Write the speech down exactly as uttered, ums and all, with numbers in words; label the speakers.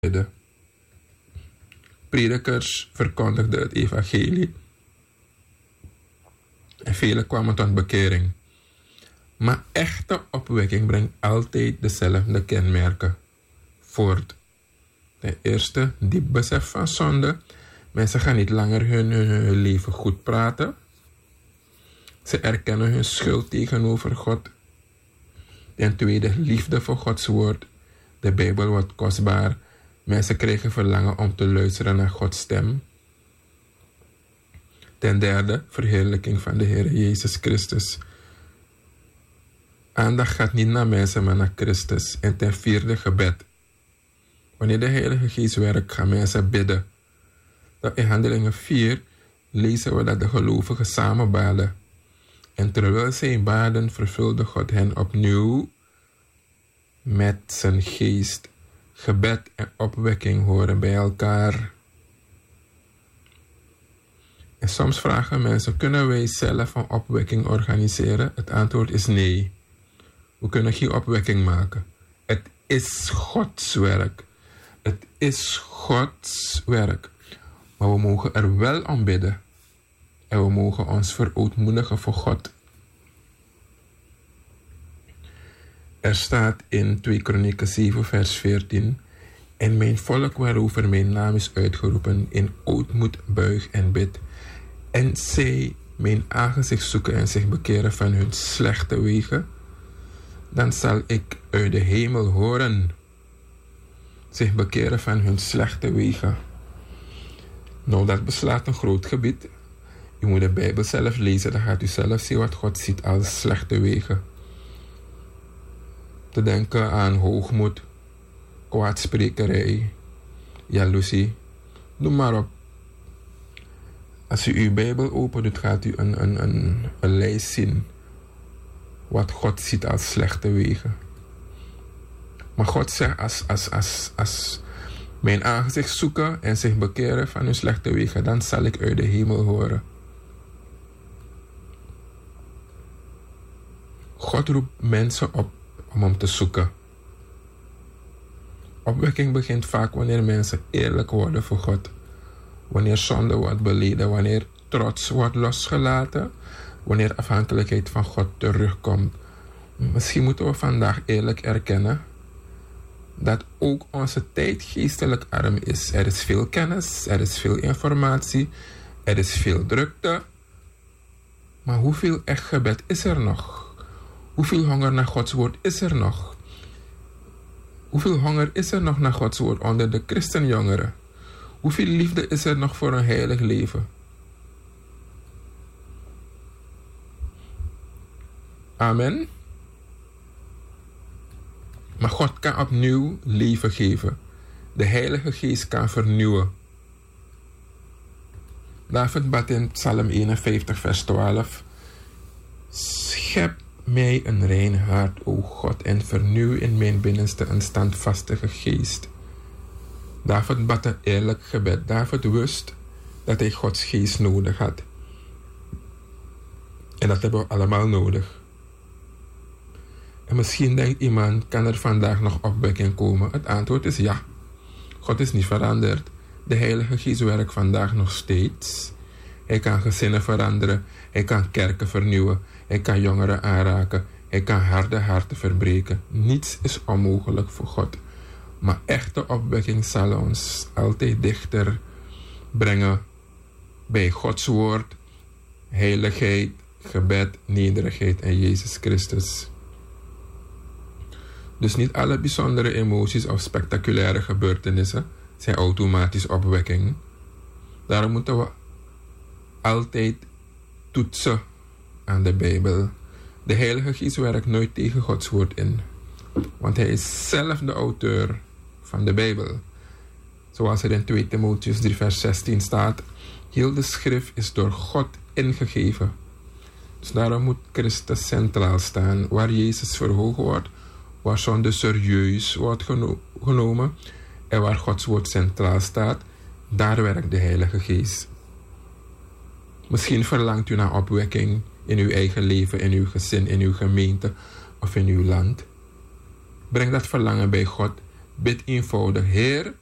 Speaker 1: bidden. Predikers verkondigden het evangelie en velen kwamen tot bekering. Maar echte opwekking brengt altijd dezelfde kenmerken voort. Ten eerste, diep besef van zonde. Mensen gaan niet langer hun, hun, hun leven goed praten. Ze erkennen hun schuld tegenover God. Ten tweede, liefde voor Gods woord. De Bijbel wordt kostbaar. Mensen krijgen verlangen om te luisteren naar Gods stem. Ten derde, verheerlijking van de Heer Jezus Christus. Aandacht gaat niet naar mensen, maar naar Christus. En ten vierde, gebed. Wanneer de Heilige Geest werkt, gaan mensen bidden. Dat in Handelingen vier lezen we dat de gelovigen samen baden. En terwijl zij baden, vervulde God hen opnieuw met zijn geest. Gebed en opwekking horen bij elkaar. En soms vragen mensen, kunnen wij zelf een opwekking organiseren? Het antwoord is nee. We kunnen geen opwekking maken. Het is Gods werk. Het is Gods werk. Maar we mogen er wel om bidden. En we mogen ons verootmoedigen voor God. Er staat in twee Kronieken zeven vers veertien. En mijn volk waarover mijn naam is uitgeroepen, in ootmoed buig en bid. En zij mijn aangezicht zoeken en zich bekeren van hun slechte wegen. Dan zal ik uit de hemel horen. Zich bekeren van hun slechte wegen. Nou, dat beslaat een groot gebied. U moet de Bijbel zelf lezen, dan gaat u zelf zien wat God ziet als slechte wegen. Te denken aan hoogmoed, kwaadsprekerij, jaloezie. Noem maar op. Als u uw Bijbel opent doet, gaat u een, een, een, een lijst zien wat God ziet als slechte wegen. Maar God zegt, als, als, als, als mijn aangezicht zoeken en zich bekeren van hun slechte wegen, dan zal ik uit de hemel horen. God roept mensen op om hem te zoeken. Opwekking begint vaak wanneer mensen eerlijk worden voor God. Wanneer zonde wordt beleden, wanneer trots wordt losgelaten, wanneer afhankelijkheid van God terugkomt. Misschien moeten we vandaag eerlijk erkennen dat ook onze tijd geestelijk arm is. Er is veel kennis, er is veel informatie, er is veel drukte. Maar hoeveel echt gebed is er nog? Hoeveel honger naar Gods woord is er nog? Hoeveel honger is er nog naar Gods woord onder de christenjongeren? Hoeveel liefde is er nog voor een heilig leven? Amen. Maar God kan opnieuw leven geven. De Heilige Geest kan vernieuwen. David bad in Psalm eenenvijftig vers twaalf. Schep mij een rein hart, o God, en vernieuw in mijn binnenste een standvastige geest. David bad een eerlijk gebed. David wist dat hij Gods geest nodig had. En dat hebben we allemaal nodig. En misschien denkt iemand, kan er vandaag nog opwekking komen? Het antwoord is ja. God is niet veranderd. De Heilige Geest werkt vandaag nog steeds. Hij kan gezinnen veranderen. Hij kan kerken vernieuwen. Hij kan jongeren aanraken. Hij kan harde harten verbreken. Niets is onmogelijk voor God. Maar echte opwekking zal ons altijd dichter brengen bij Gods woord, heiligheid, gebed, nederigheid en Jezus Christus. Dus niet alle bijzondere emoties of spectaculaire gebeurtenissen zijn automatisch opwekking. Daarom moeten we altijd toetsen aan de Bijbel. De Heilige Geest werkt nooit tegen Gods woord in. Want hij is zelf de auteur van de Bijbel. Zoals er in twee Timotheus drie vers zestien staat. Heel de schrift is door God ingegeven. Dus daarom moet Christus centraal staan. Waar Jezus verhoogd wordt, waar zonde serieus wordt geno- genomen en waar Gods woord centraal staat, daar werkt de Heilige Geest. Misschien verlangt u naar opwekking in uw eigen leven, in uw gezin, in uw gemeente of in uw land. Breng dat verlangen bij God. Bid eenvoudig, Heer,